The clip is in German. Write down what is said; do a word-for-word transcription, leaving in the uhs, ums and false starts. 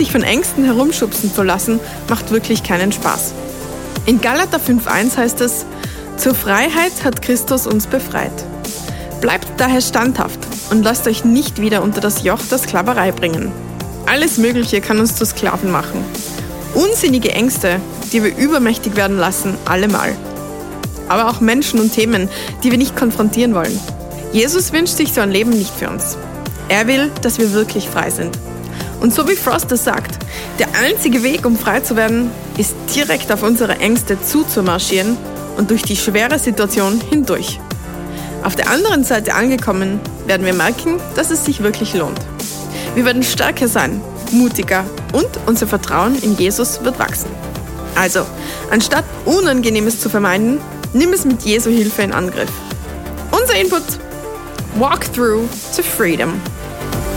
sich von Ängsten herumschubsen zu lassen, macht wirklich keinen Spaß. In Galater fünf eins heißt es: Zur Freiheit hat Christus uns befreit. Bleibt daher standhaft und lasst euch nicht wieder unter das Joch der Sklaverei bringen. Alles Mögliche kann uns zu Sklaven machen. Unsinnige Ängste, die wir übermächtig werden lassen, allemal. Aber auch Menschen und Themen, die wir nicht konfrontieren wollen. Jesus wünscht sich so ein Leben nicht für uns. Er will, dass wir wirklich frei sind. Und so wie Frost es sagt, der einzige Weg, um frei zu werden, ist direkt auf unsere Ängste zuzumarschieren und durch die schwere Situation hindurch. Auf der anderen Seite angekommen, werden wir merken, dass es sich wirklich lohnt. Wir werden stärker sein, mutiger und unser Vertrauen in Jesus wird wachsen. Also, anstatt Unangenehmes zu vermeiden, nimm es mit Jesu Hilfe in Angriff. Unser Input: Walk through to freedom.